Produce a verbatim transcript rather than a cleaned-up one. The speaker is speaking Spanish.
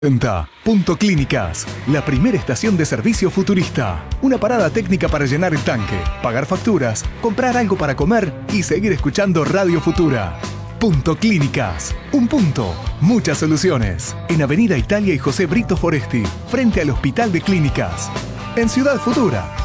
Presenta Punto Clínicas, la primera estación de servicio futurista. Una parada técnica para llenar el tanque, pagar facturas, comprar algo para comer y seguir escuchando Radio Futura. Punto Clínicas. Un punto, muchas soluciones. En Avenida Italia y José Brito Foresti, frente al Hospital de Clínicas. En Ciudad Futura.